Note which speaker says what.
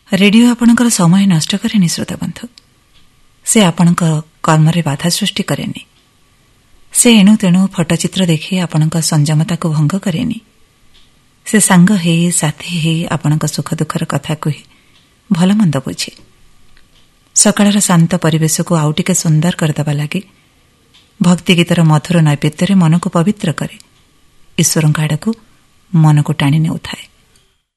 Speaker 1: Radio ଆପଣଙ୍କର ସମୟ ନଷ୍ଟ କରେନି ଶ୍ରୋତାବନ୍ଧୁ। ସେ ଆପଣଙ୍କ କର୍ମରେ ବାଧା ସୃଷ୍ଟି କରେନି। ସେ ଏଣୁ ତେଣୁ ଫଟୋଚିତ୍ର ଦେଖି ଆପଣଙ୍କ ସଂଯମତାକୁ ଭଙ୍ଗ କରେନି। ସେ ସାଙ୍ଗ ହେଇ ସାଥୀ ହେଇ ଆପଣଙ୍କ ସୁଖ ଦୁଃଖର କଥା କୁହେ, ଭଲ ମନ୍ଦ ବୁଝେ। ସକାଳର ଶାନ୍ତ ପରିବେଶକୁ ଆଉ ଟିକେ ସୁନ୍ଦର କରିଦେବା ଲାଗି ଭକ୍ତି ଗୀତର ମଧୁର ନୈବେଦ୍ୟରେ ମନକୁ ପବିତ୍ର କରେ, ଈଶ୍ୱରଙ୍କ ଆଡ଼କୁ ମନକୁ ଟାଣି ନେଉଥାଏ।